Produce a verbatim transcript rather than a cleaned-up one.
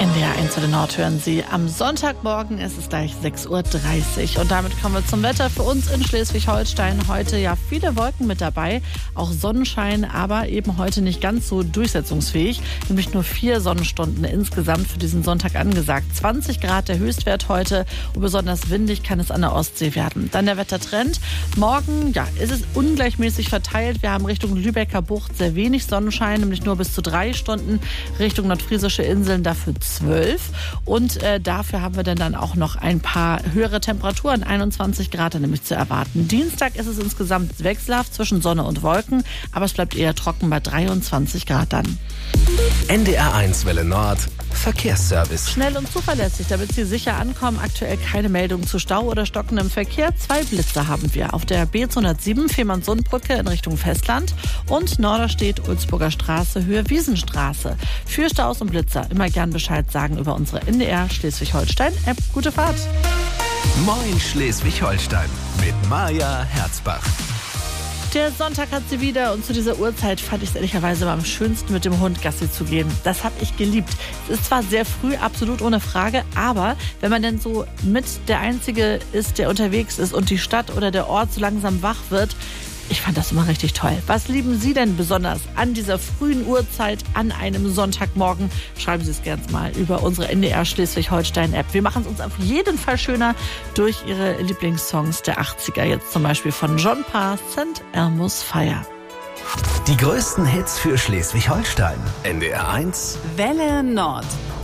N D R eins für den Nord hören Sie am Sonntagmorgen. Es ist gleich sechs Uhr dreißig. Und damit kommen wir zum Wetter für uns in Schleswig-Holstein. Heute ja viele Wolken mit dabei, auch Sonnenschein, aber eben heute nicht ganz so durchsetzungsfähig. Nämlich nur vier Sonnenstunden insgesamt für diesen Sonntag angesagt. zwanzig Grad der Höchstwert heute und besonders windig kann es an der Ostsee werden. Dann der Wettertrend. Morgen ja, ist es ungleichmäßig verteilt. Wir haben Richtung Lübecker Bucht sehr wenig Sonnenschein, nämlich nur bis zu drei Stunden. Richtung nordfriesische Inseln dafür zwölf. Und äh, dafür haben wir dann, dann auch noch ein paar höhere Temperaturen, einundzwanzig Grad nämlich zu erwarten. Dienstag ist es insgesamt wechselhaft zwischen Sonne und Wolken, aber es bleibt eher trocken bei dreiundzwanzig Grad dann. N D R eins Welle Nord Verkehrsservice. Schnell und zuverlässig, damit Sie sicher ankommen. Aktuell keine Meldung zu Stau oder stockendem Verkehr. Zwei Blitze haben wir auf der B zweihundertsieben Fehmarnsundbrücke in Richtung Festland und Norderstedt Ulzburger Straße Höhe Wiesenstraße. Für Staus und Blitzer immer gern Bescheid sagen über unsere N D R Schleswig-Holstein-App. Gute Fahrt. Moin Schleswig-Holstein mit Maja Herzbach. Der Sonntag hat sie wieder und zu dieser Uhrzeit fand ich es ehrlicherweise am schönsten, mit dem Hund Gassi zu gehen. Das habe ich geliebt. Es ist zwar sehr früh, absolut ohne Frage, aber wenn man denn so mit der Einzige ist, der unterwegs ist und die Stadt oder der Ort so langsam wach wird, ich fand das immer richtig toll. Was lieben Sie denn besonders an dieser frühen Uhrzeit an einem Sonntagmorgen? Schreiben Sie es gerne mal über unsere N D R Schleswig-Holstein-App. Wir machen es uns auf jeden Fall schöner durch Ihre Lieblingssongs der achtziger. Jetzt zum Beispiel von John Parr, Saint Elmo's Fire. Die größten Hits für Schleswig-Holstein. N D R eins Welle Nord.